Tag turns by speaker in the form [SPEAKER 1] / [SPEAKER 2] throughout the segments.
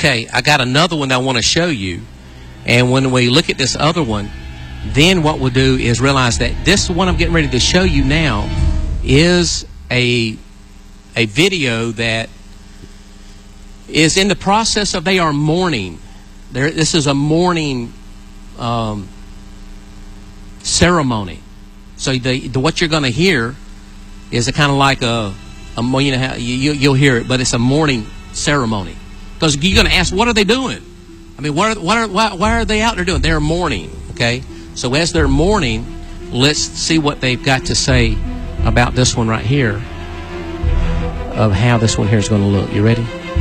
[SPEAKER 1] Okay, I got another one that I want to show you. And when we look at this other one, then what we'll do is realize that this one I'm getting ready to show you now is a video that is in the process of, they are mourning. This is a mourning ceremony. So what you're going to hear is a kind of like you'll hear it, but it's a mourning ceremony. Because you're going to ask, what are they doing? I mean, why are they out there doing? They're mourning, okay? So as they're mourning, let's see what they've got to say about this one right here, of how this one here is going to look. You ready?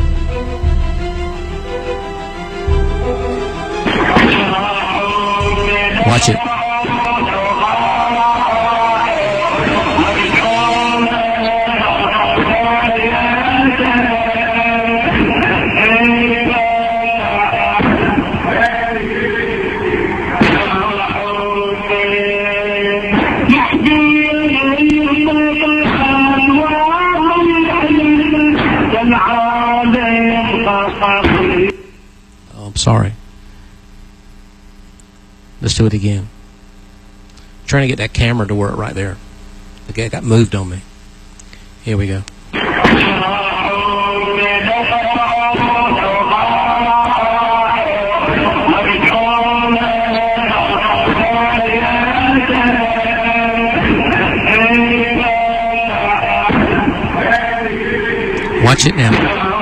[SPEAKER 1] Watch it. Oh, I'm sorry. Let's do it again. I'm trying to get that camera to work right there. Okay, it got moved on me. Here we go. Watch it now.